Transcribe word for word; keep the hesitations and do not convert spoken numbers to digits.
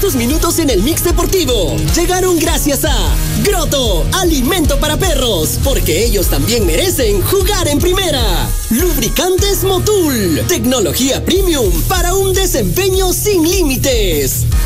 tus minutos en el Mix Deportivo llegaron gracias a Grotto, alimento para perros, porque ellos también merecen jugar en primera. Lubricantes Motul, tecnología premium para un desempeño sin límites.